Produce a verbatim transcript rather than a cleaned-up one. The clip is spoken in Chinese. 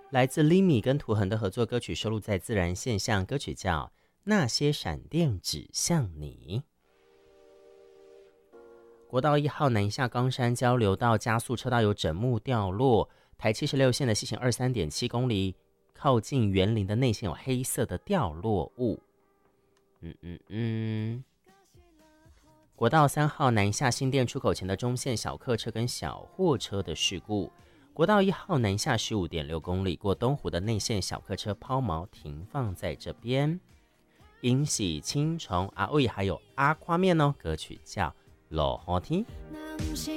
来自 Limi 跟图恒的合作歌曲收录在自然现象，歌曲叫《那些闪电指向你》。国道一号南下冈山交流道加速车道有整木掉落，台七十六线的西行二十三点七公里，靠近园林的内线有黑色的掉落物。嗯嗯嗯。国道三号南下新店出口前的中线小客车跟小货车的事故。国道一号南下 十五点六公里，过东湖的内线小客车抛锚停放在这边。迎喜青虫阿伟还有阿夸面哦，歌曲叫《落雨天》。